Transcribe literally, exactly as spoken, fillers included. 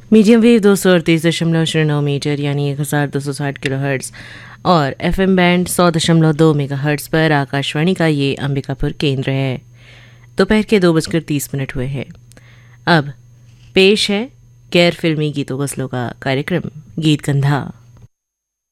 Medium wave दो सौ अड़तीस दशमलव शून्य नौ मीटर यानी एक हज़ार दो सौ साठ किलो हर्ट्स और एफ एम बैंड सौ दशमलव दो मेगा हर्ट्स पर आकाशवाणी का ये अंबिकापुर केंद्र है। दोपहर के दो बजकर तीस मिनट हुए हैं। अब पेश है गैर फिल्मी गीतों गज़लों का कार्यक्रम गीत कंधा।